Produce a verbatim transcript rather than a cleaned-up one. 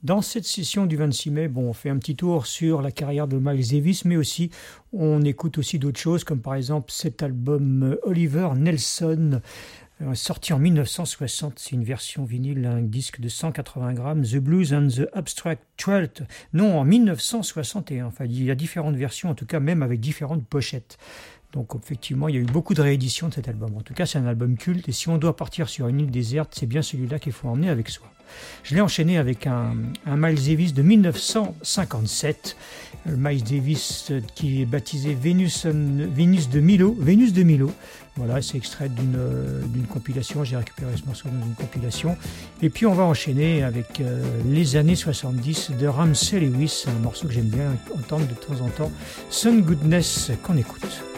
Dans cette session du vingt-six mai, bon, on fait un petit tour sur la carrière de Miles Davis, mais aussi on écoute aussi d'autres choses, comme par exemple cet album Oliver Nelson, euh, sorti en mille neuf cent soixante. C'est une version vinyle, un disque de cent quatre-vingts grammes, The Blues and the Abstract Twelfth. Non, en mille neuf cent soixante et un. Enfin, il y a différentes versions, en tout cas même avec différentes pochettes. Donc effectivement, il y a eu beaucoup de rééditions de cet album. En tout cas, c'est un album culte, et si on doit partir sur une île déserte, c'est bien celui-là qu'il faut emmener avec soi. Je l'ai enchaîné avec un, un Miles Davis de mille neuf cent cinquante-sept, le Miles Davis qui est baptisé Venus, Venus de Milo. Venus de Milo. Voilà, c'est extrait d'une, d'une compilation, j'ai récupéré ce morceau dans une compilation. Et puis on va enchaîner avec euh, les années soixante-dix de Ramsey Lewis, un morceau que j'aime bien entendre de temps en temps, Sun Goodness, qu'on écoute.